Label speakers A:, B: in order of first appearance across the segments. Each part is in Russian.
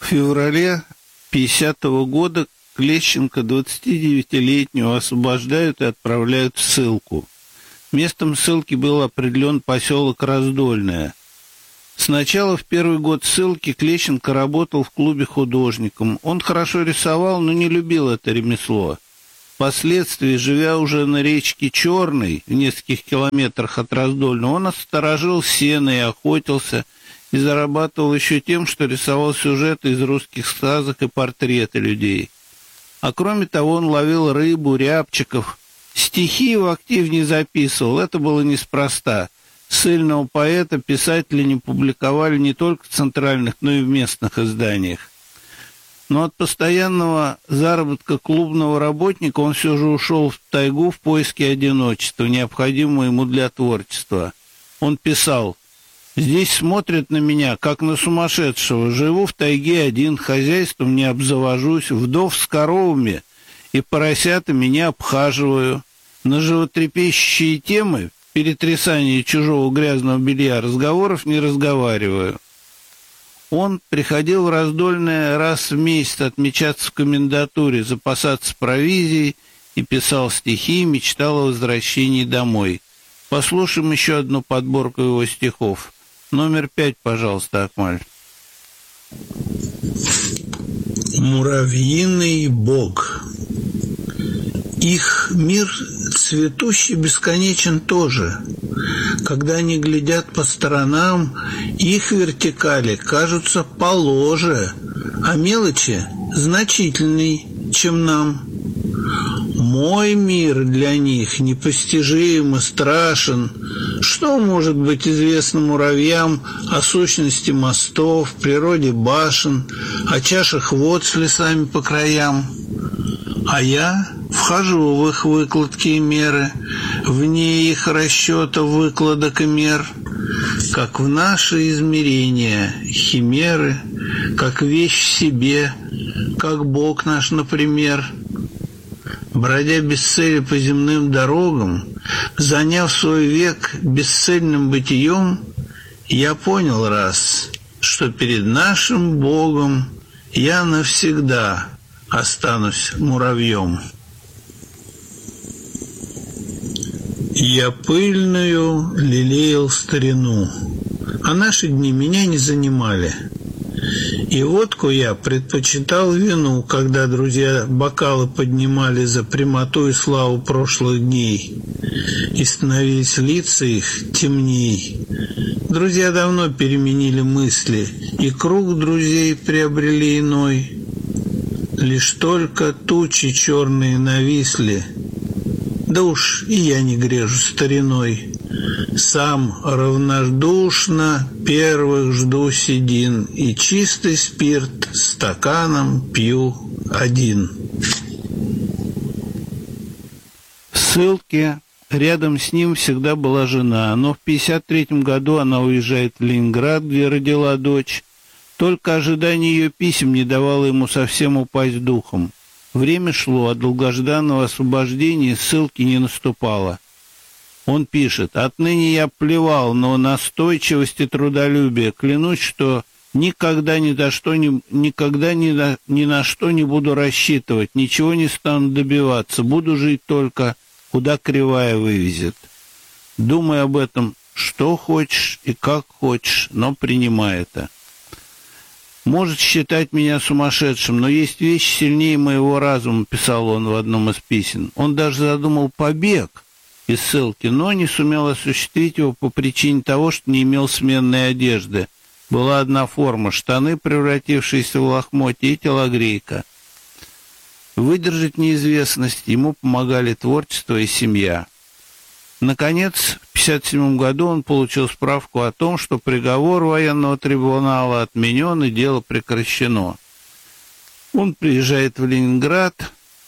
A: В феврале 50-го года Клещенко, 29-летнего, освобождают и отправляют в ссылку. Местом ссылки был определен поселок Раздольное. Сначала в первый год ссылки Клещенко работал в клубе художником. Он хорошо рисовал, но не любил это ремесло. Впоследствии, живя уже на речке Черной, в нескольких километрах от Раздольного, он сторожил сено и охотился, и зарабатывал еще тем, что рисовал сюжеты из русских сказок и портреты людей. А кроме того, он ловил рыбу, рябчиков. Стихи его активнее записывал. Это было неспроста. Ссыльного поэта писатели не публиковали не только в центральных, но и в местных изданиях. Но от постоянного заработка клубного работника он все же ушел в тайгу в поиске одиночества, необходимого ему для творчества. Он писал: «Здесь смотрят на меня, как на сумасшедшего. Живу в тайге один, хозяйством не обзавожусь, вдов с коровами и поросятами не обхаживаю. На животрепещущие темы, перетрясание чужого грязного белья, разговоров не разговариваю». Он приходил в Раздольное раз в месяц отмечаться в комендатуре, запасаться провизией и писал стихи, мечтал о возвращении домой. Послушаем еще одну подборку его стихов. Номер 5, пожалуйста, Акмаль.
B: Муравьиный бог. Их мир цветущий бесконечен тоже. Когда они глядят по сторонам, их вертикали кажутся положе, а мелочи значительней, чем нам. Мой мир для них непостижим и страшен. Что может быть известно муравьям о сущности мостов, природе башен, о чашах вод с лесами по краям? А я вхожу в их выкладки и меры, вне их расчета выкладок и мер, как в наши измерения химеры, как вещь в себе, как Бог наш, например. Бродя без цели по земным дорогам, заняв свой век бесцельным бытием, я понял раз, что перед нашим Богом я навсегда останусь муравьем. Я пыльную лелеял старину, а наши дни меня не занимали. И водку я предпочитал вину, когда друзья бокалы поднимали за прямоту и славу прошлых дней, и становились лица их темней. Друзья давно переменили мысли, и круг друзей приобрели иной. Лишь только тучи черные нависли, да уж и я не грежу стариной. Сам равнодушно первых жду седин, и чистый спирт стаканом пью один.
A: В ссылке рядом с ним всегда была жена, но в 1953 году она уезжает в Ленинград, где родила дочь. Только ожидание ее писем не давало ему совсем упасть духом. Время шло, а долгожданного освобождения ссылки не наступало. Он пишет: «Отныне я плевал на настойчивость и трудолюбие. Клянусь, что никогда ни на что не буду рассчитывать, ничего не стану добиваться, буду жить только, куда кривая вывезет. Думай об этом, что хочешь и как хочешь, но принимай это. Может считать меня сумасшедшим, но есть вещи сильнее моего разума», — писал он в одном из писем. Он даже задумал побег из ссылки, но не сумел осуществить его по причине того, что не имел сменной одежды. Была одна форма — штаны, превратившиеся в лохмотья, и телогрейка. Выдержать неизвестность ему помогали творчество и семья. Наконец, в 1957 году он получил справку о том, что приговор военного трибунала отменен и дело прекращено. Он приезжает в Ленинград,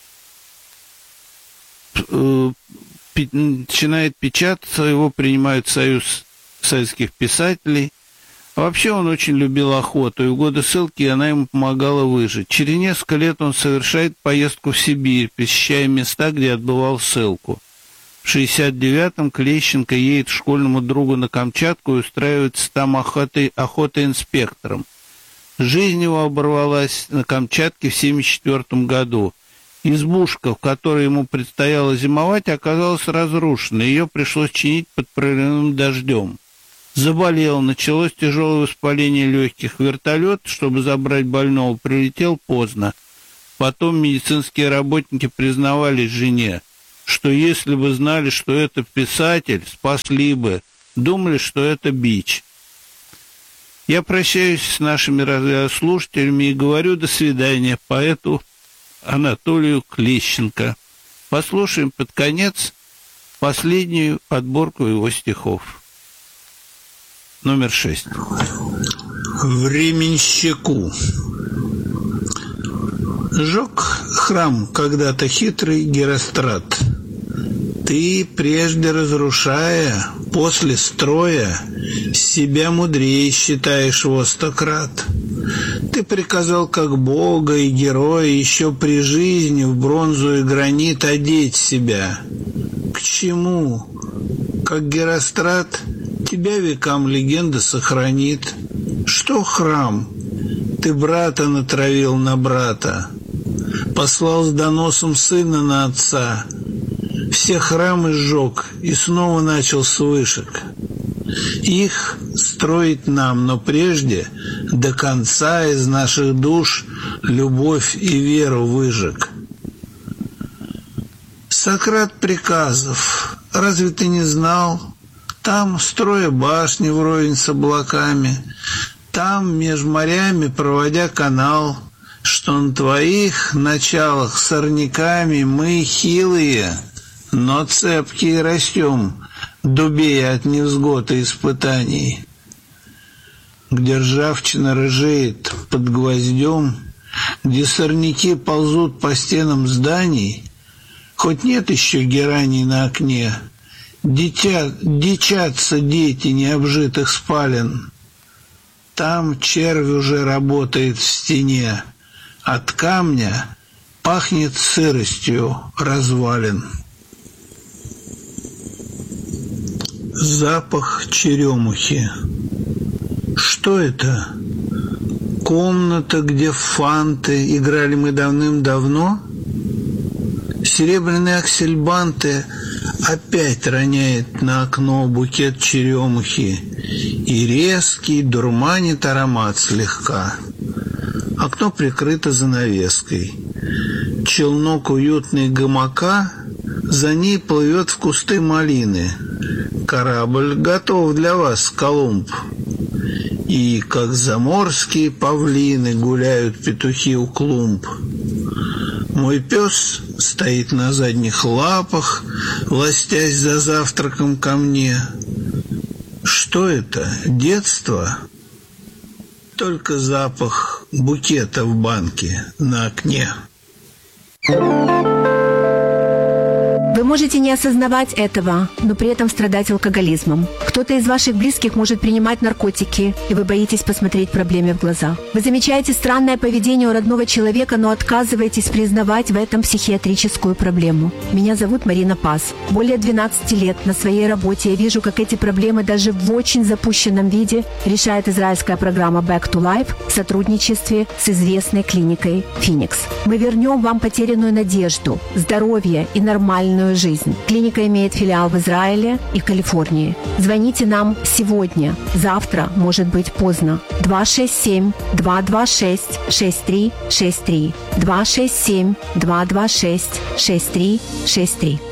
A: начинает печататься, его принимают в Союз советских писателей. А вообще он очень любил охоту, и в годы ссылки она ему помогала выжить. Через несколько лет он совершает поездку в Сибирь, посещая места, где отбывал ссылку. В 1969-м Клещенко едет к школьному другу на Камчатку и устраивается там охотоинспектором. Жизнь его оборвалась на Камчатке в 1974 году. Избушка, в которой ему предстояло зимовать, оказалась разрушена. Ее пришлось чинить под проливным дождем. Заболел, началось тяжелое воспаление легких. Вертолет, чтобы забрать больного, прилетел поздно. Потом медицинские работники признавались жене, что если бы знали, что это писатель, спасли бы, думали, что это бич. Я прощаюсь с нашими радиослушателями и говорю до свидания поэту Анатолию Клещенко. Послушаем под конец последнюю подборку его стихов. Номер 6.
B: Временщику. Жег храм когда-то хитрый Герострат. Ты, прежде разрушая, после строя, себя мудрее считаешь во 100 крат. Ты приказал, как бога и героя, еще при жизни в бронзу и гранит одеть себя. К чему? Как Герострат, тебя векам легенда сохранит. Что храм? Ты брата натравил на брата, послал с доносом сына на отца, все храмы сжег и снова начал с вышек. Их строить нам, но прежде до конца из наших душ любовь и веру выжег. Сократ приказов, разве ты не знал? Там, строя башни вровень с облаками, там, меж морями проводя канал, что на твоих началах сорняками мы хилые, но цепкие растем, дубея от невзгод и испытаний. Где ржавчина рыжеет под гвоздем, где сорняки ползут по стенам зданий, хоть нет еще гераний на окне, дичатся дети необжитых спален. Там червь уже работает в стене, от камня пахнет сыростью развалин. Запах черемухи. Что это? Комната, где в фанты играли мы давным-давно? Серебряные аксельбанты опять роняет на окно букет черемухи, и резкий дурманит аромат слегка. Окно прикрыто занавеской. Челнок уютный гамака, за ней плывет в кусты малины. Корабль готов для вас, Колумб. И, как заморские павлины, гуляют петухи у клумб. Мой пес стоит на задних лапах, ластясь за завтраком ко мне. Что это? Детство? Только запах букета в банке на окне.
C: Вы можете не осознавать этого, но при этом страдать алкоголизмом. Кто-то из ваших близких может принимать наркотики, и вы боитесь посмотреть проблеме в глаза. Вы замечаете странное поведение у родного человека, но отказываетесь признавать в этом психиатрическую проблему. Меня зовут Марина Пас. Более 12 лет на своей работе я вижу, как эти проблемы даже в очень запущенном виде решает израильская программа Back to Life в сотрудничестве с известной клиникой Phoenix. Мы вернем вам потерянную надежду, здоровье и нормальную жизнь. Клиника имеет филиал в Израиле и Калифорнии. Звоните нам сегодня. Завтра может быть поздно. 267-226-6363. 267-226-6363.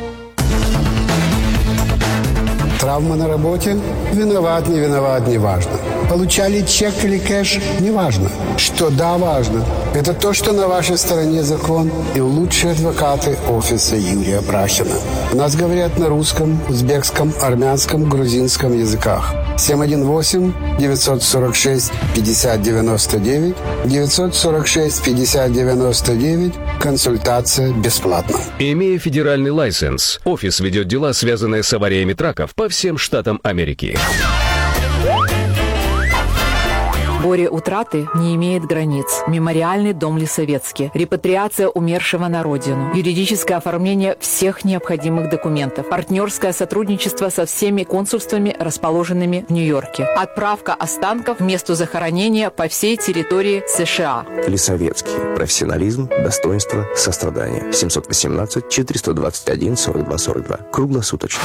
D: Травма на работе? Виноват, не виноват, не важно. Получали чек или кэш? Не важно. Что да, важно. Это то, что на вашей стороне закон и лучшие адвокаты офиса Юрия Брахина. У нас говорят на русском, узбекском, армянском, грузинском языках. 718-946-5099, 946-5099, консультация бесплатна.
E: Имея федеральный лайсенс, офис ведет дела, связанные с авариями траков по всем штатам Америки.
F: Горе утраты не имеет границ. Мемориальный дом Лисовецкий. Репатриация умершего на родину. Юридическое оформление всех необходимых документов. Партнерское сотрудничество со всеми консульствами, расположенными в Нью-Йорке. Отправка останков в место захоронения по всей территории США.
G: Лисовецкий. Профессионализм, достоинство, сострадание. 718-421-42-42. Круглосуточно.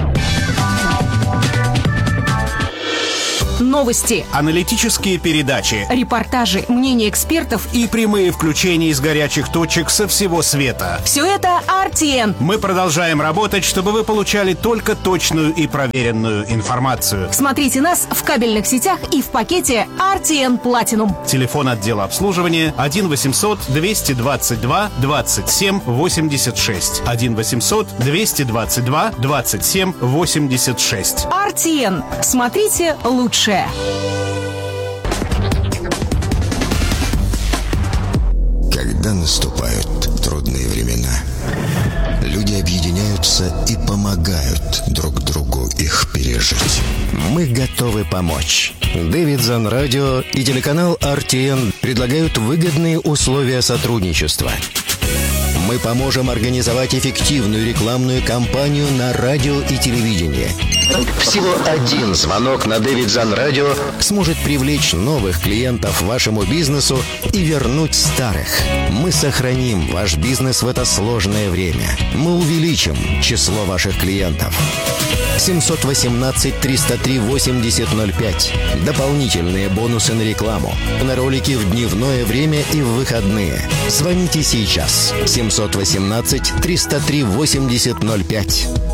H: Новости,
I: аналитические передачи,
H: репортажи, мнения экспертов
I: и прямые включения из горячих точек со всего света.
H: Все это RTN.
I: Мы продолжаем работать, чтобы вы получали только точную и проверенную информацию.
H: Смотрите нас в кабельных сетях и в пакете RTN Platinum.
I: Телефон отдела обслуживания 1-800-222-27-86. 1-800-222-27-86.
H: RTN. Смотрите лучшее.
J: Когда наступают трудные времена, люди объединяются и помогают друг другу их пережить. Мы готовы помочь. Davidson Radio и телеканал RTN предлагают выгодные условия сотрудничества. Мы поможем организовать эффективную рекламную кампанию на радио и телевидении. Всего один звонок на Davidson Radio сможет привлечь новых клиентов вашему бизнесу и вернуть старых. Мы сохраним ваш бизнес в это сложное время. Мы увеличим число ваших клиентов. 718-303-8005. Дополнительные бонусы на рекламу. На ролики в дневное время и в выходные. Звоните сейчас. 718-303-8005.